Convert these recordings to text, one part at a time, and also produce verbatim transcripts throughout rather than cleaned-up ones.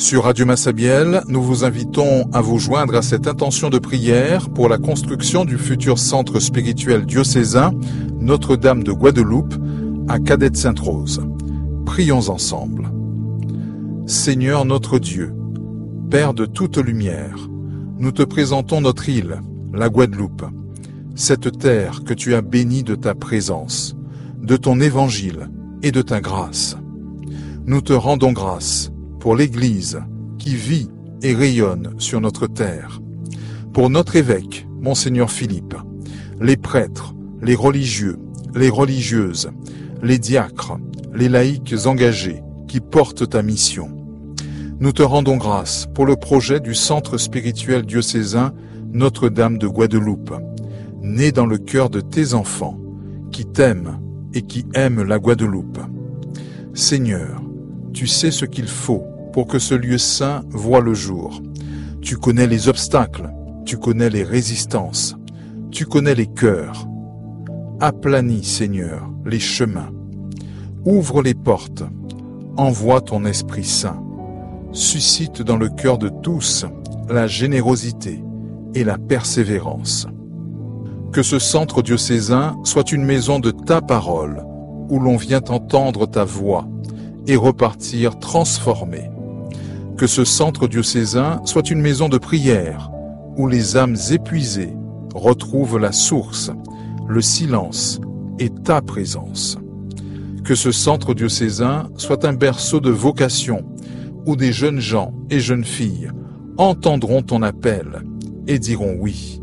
Sur Radio Massabielle, nous vous invitons à vous joindre à cette intention de prière pour la construction du futur centre spirituel diocésain Notre-Dame de Guadeloupe à Cadet-Sainte-Rose. Prions ensemble. Seigneur notre Dieu, Père de toute lumière, nous te présentons notre île, la Guadeloupe, cette terre que tu as bénie de ta présence, de ton évangile et de ta grâce. Nous te rendons grâce pour l'Église qui vit et rayonne sur notre terre, pour notre évêque, Monseigneur Philippe, les prêtres, les religieux, les religieuses, les diacres, les laïcs engagés qui portent ta mission. Nous te rendons grâce pour le projet du centre spirituel diocésain Notre-Dame de Guadeloupe, né dans le cœur de tes enfants, qui t'aiment et qui aiment la Guadeloupe. Seigneur, tu sais ce qu'il faut pour que ce lieu saint voie le jour. Tu connais les obstacles, tu connais les résistances, tu connais les cœurs. Aplanis, Seigneur, les chemins. Ouvre les portes, envoie ton Esprit Saint. Suscite dans le cœur de tous la générosité et la persévérance. Que ce centre diocésain soit une maison de ta parole, où l'on vient entendre ta voix et repartir transformé. Que ce centre diocésain soit une maison de prière, où les âmes épuisées retrouvent la source, le silence et ta présence. Que ce centre diocésain soit un berceau de vocation, où des jeunes gens et jeunes filles entendront ton appel et diront oui.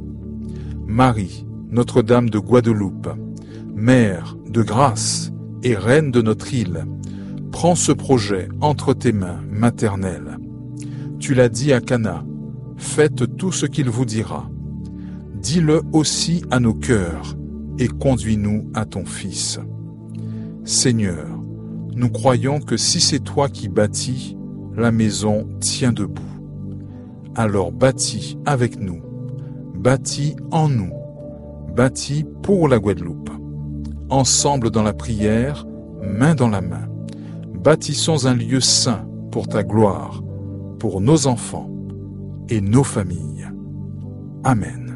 Marie, Notre-Dame de Guadeloupe, Mère de grâce et Reine de notre île, prends ce projet entre tes mains maternelles. Tu l'as dit à Cana, faites tout ce qu'il vous dira. Dis-le aussi à nos cœurs et conduis-nous à ton Fils. Seigneur, nous croyons que si c'est toi qui bâtis, la maison tient debout. Alors bâtis avec nous, bâtis en nous, bâtis pour la Guadeloupe. Ensemble dans la prière, main dans la main, bâtissons un lieu saint pour ta gloire, pour nos enfants et nos familles. Amen.